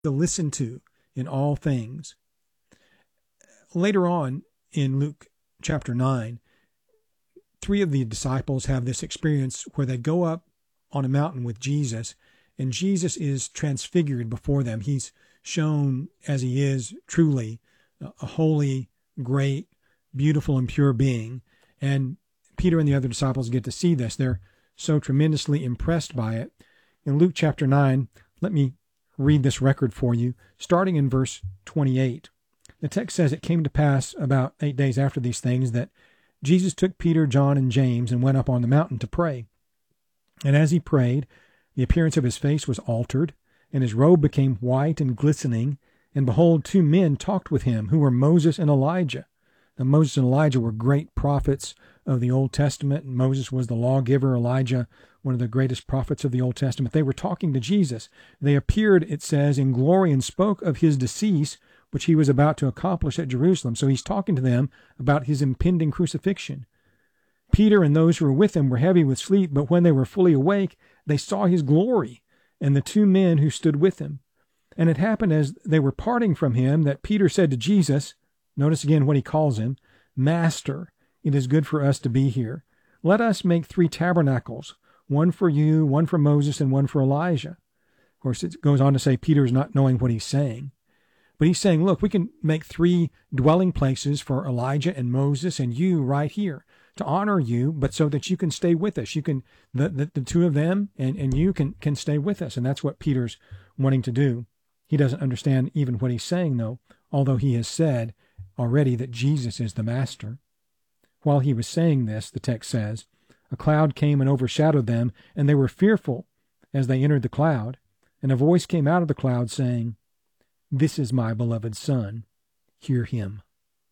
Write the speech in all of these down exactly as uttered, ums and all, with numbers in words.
to listen to in all things. Later on in Luke chapter nine, three of the disciples have this experience where they go up on a mountain with Jesus, and Jesus is transfigured before them. He's shown as he is truly a holy, great, beautiful, and pure being. And Peter and the other disciples get to see this. They're so tremendously impressed by it. In Luke chapter nine, let me read this record for you, starting in verse twenty-eight. The text says, "It came to pass about eight days after these things that Jesus took Peter, John, and James and went up on the mountain to pray. And as he prayed, the appearance of his face was altered, and his robe became white and glistening. And behold, two men talked with him, who were Moses and Elijah." Now, Moses and Elijah were great prophets of the Old Testament. Moses was the lawgiver, Elijah, one of the greatest prophets of the Old Testament. They were talking to Jesus. They appeared, it says, in glory and spoke of his decease, which he was about to accomplish at Jerusalem. So he's talking to them about his impending crucifixion. Peter and those who were with him were heavy with sleep, but when they were fully awake, they saw his glory and the two men who stood with him. And it happened as they were parting from him that Peter said to Jesus, notice again what he calls him, "Master, it is good for us to be here. Let us make three tabernacles, one for you, one for Moses, and one for Elijah." Of course, it goes on to say Peter's not knowing what he's saying. But he's saying, look, we can make three dwelling places for Elijah and Moses and you right here to honor you, but so that you can stay with us. You can, the, the, the two of them and, and you can, can stay with us. And that's what Peter's wanting to do. He doesn't understand even what he's saying, though, although he has said already that Jesus is the master. While he was saying this, the text says, a cloud came and overshadowed them, and they were fearful as they entered the cloud. And a voice came out of the cloud saying, "This is my beloved Son, hear him."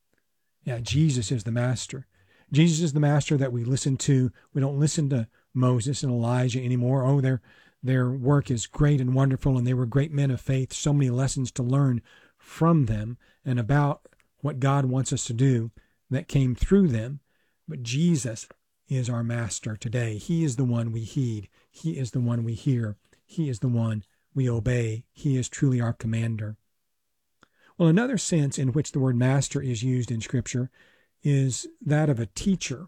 Yeah, Jesus is the master. Jesus is the master that we listen to. We don't listen to Moses and Elijah anymore. Oh, their, their work is great and wonderful, and they were great men of faith. So many lessons to learn from them and about what God wants us to do that came through them. But Jesus is our master today. He is the one we heed. He is the one we hear. He is the one we obey. He is truly our commander. Well, another sense in which the word master is used in Scripture is that of a teacher,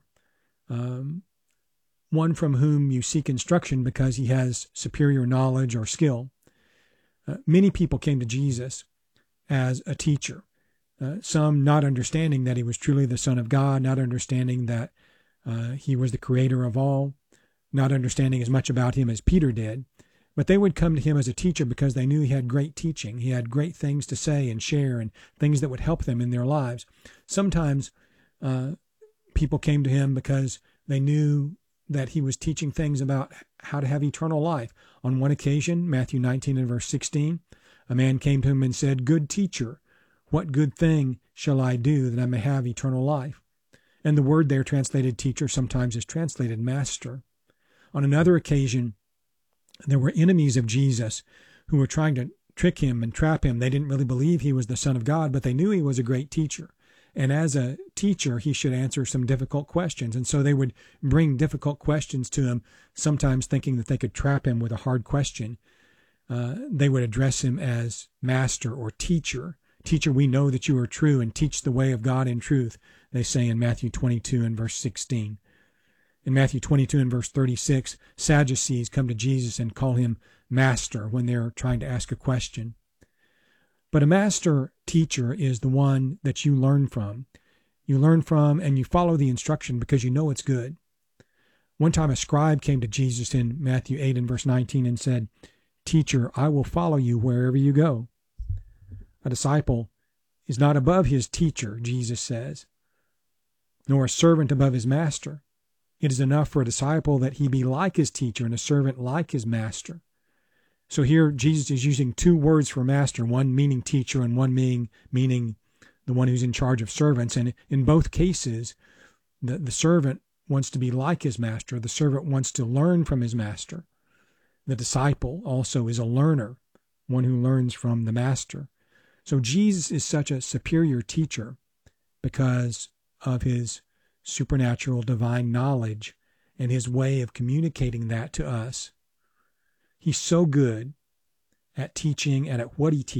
um, one from whom you seek instruction because he has superior knowledge or skill. Uh, many people came to Jesus as a teacher, uh, some not understanding that he was truly the Son of God, not understanding that uh, he was the creator of all, not understanding as much about him as Peter did. But they would come to him as a teacher because they knew he had great teaching. He had great things to say and share and things that would help them in their lives. Sometimes uh, people came to him because they knew that he was teaching things about how to have eternal life. On one occasion, Matthew nineteen and verse sixteen, a man came to him and said, "Good teacher, what good thing shall I do that I may have eternal life?" And the word there translated teacher sometimes is translated master. On another occasion, there were enemies of Jesus who were trying to trick him and trap him. They didn't really believe he was the Son of God, but they knew he was a great teacher. And as a teacher, he should answer some difficult questions. And so they would bring difficult questions to him, sometimes thinking that they could trap him with a hard question. Uh, they would address him as master or teacher. "Teacher, we know that you are true and teach the way of God in truth," they say in Matthew twenty-two and verse sixteen. In Matthew twenty-two and verse thirty-six, Sadducees come to Jesus and call him master when they're trying to ask a question. But a master teacher is the one that you learn from. You learn from and you follow the instruction because you know it's good. One time a scribe came to Jesus in Matthew eight and verse nineteen and said, "Teacher, I will follow you wherever you go." A disciple is not above his teacher, Jesus says, nor a servant above his master. It is enough for a disciple that he be like his teacher and a servant like his master. So here Jesus is using two words for master, one meaning teacher and one meaning, meaning the one who's in charge of servants. And in both cases, the, the servant wants to be like his master. The servant wants to learn from his master. The disciple also is a learner, one who learns from the master. So Jesus is such a superior teacher because of his supernatural divine knowledge and his way of communicating that to us. He's so good at teaching and at what he